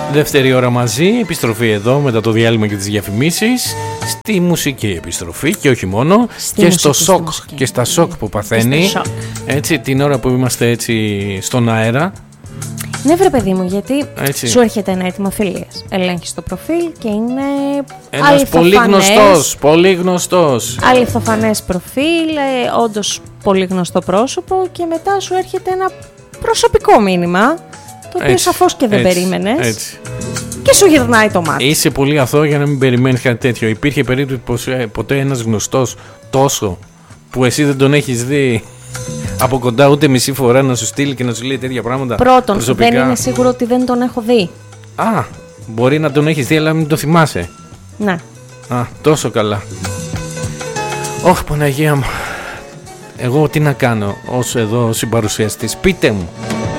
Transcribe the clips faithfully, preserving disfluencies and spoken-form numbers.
Δεύτερη ώρα μαζί, επιστροφή εδώ μετά το διάλειμμα και τις διαφημίσεις. Στη μουσική επιστροφή και όχι μόνο. Στη και στο σοκ και στα σοκ που παθαίνει. Έτσι, την ώρα που είμαστε έτσι στον αέρα. Ναι, βρε παιδί μου, γιατί έτσι. Σου έρχεται ένα έτοιμο φιλίας. Ελέγχεις το προφίλ και είναι ένας πολύ γνωστός, πολύ γνωστός. Αληθοφανές προφίλ, ε, όντως πολύ γνωστό πρόσωπο και μετά σου έρχεται ένα προσωπικό μήνυμα, το οποίο έτσι, σαφώς και δεν έτσι, περίμενες έτσι. Και σου γυρνάει το μάτι. Είσαι πολύ αθώο για να μην περιμένεις κάτι τέτοιο. Υπήρχε περίπτωση πως ε, ποτέ ένας γνωστός τόσο που εσύ δεν τον έχεις δει από κοντά ούτε μισή φορά να σου στείλει και να σου λέει τέτοια πράγματα? Πρώτον, προσωπικά. Δεν είναι σίγουρο ότι δεν τον έχω δει. Α, μπορεί να τον έχεις δει αλλά μην το θυμάσαι. Ναι. Α, τόσο καλά. Ωχ, Παναγία μου. Εγώ τι να κάνω ως εδώ συμπαρουσιαστής? Πείτε μου.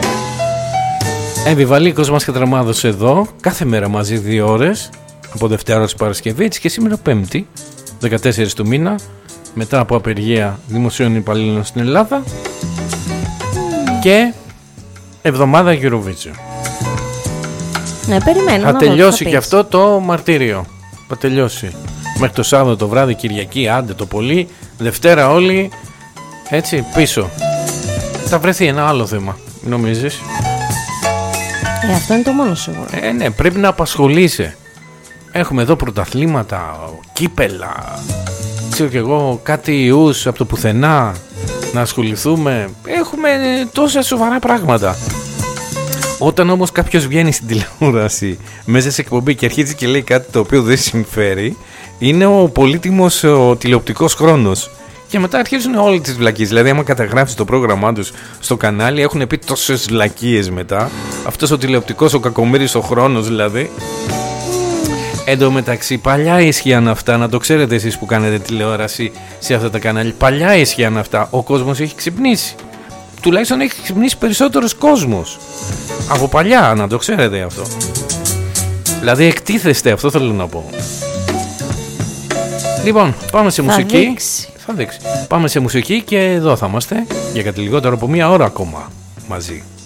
Εύη Βαλίκος μας κατραμάδωσε εδώ κάθε μέρα μαζί δύο ώρες από Δευτέρα ως Παρασκευή, έτσι και σήμερα Πέμπτη δεκατέσσερις του μήνα, μετά από απεργία δημοσίων υπαλλήλων στην Ελλάδα και εβδομάδα Eurovision. Ναι, περιμένω. Θα τελειώσει και αυτό το μαρτύριο. Θα τελειώσει μέχρι το Σάββατο το βράδυ, Κυριακή, άντε το πολύ. Δευτέρα όλοι έτσι πίσω. Θα βρεθεί ένα άλλο θέμα, νομίζεις? Ε, αυτό είναι το μόνο σίγουρο. Ε, ναι, πρέπει να απασχολείσαι. Έχουμε εδώ πρωταθλήματα, κύπελα, ξέρω κι εγώ, κάτι ιούς από το πουθενά να ασχοληθούμε. Έχουμε τόσα σοβαρά πράγματα. Όταν όμως κάποιος βγαίνει στην τηλεόραση μέσα σε εκπομπή και αρχίζει και λέει κάτι το οποίο δεν συμφέρει, είναι ο πολύτιμος ο τηλεοπτικός χρόνος. Και μετά αρχίζουν όλες τις βλακίες. Δηλαδή, άμα καταγράψεις το πρόγραμμά τους στο κανάλι, έχουν πει τόσες βλακίες μετά. Αυτός ο τηλεοπτικός, ο κακομοίρης ο χρόνος δηλαδή. Εν τω μεταξύ, παλιά ίσχυαν αυτά, να το ξέρετε εσείς που κάνετε τηλεόραση σε αυτά τα κανάλια. Παλιά ίσχυαν αυτά. Ο κόσμος έχει ξυπνήσει. Τουλάχιστον έχει ξυπνήσει περισσότερος κόσμος. Από παλιά, να το ξέρετε αυτό. Δηλαδή, εκτίθεστε, αυτό θέλω να πω. Λοιπόν, πάμε σε θα μουσική. Δείξει. Θα δείξει. Πάμε σε μουσική και εδώ θα είμαστε για κάτι λιγότερο από μία ώρα ακόμα μαζί.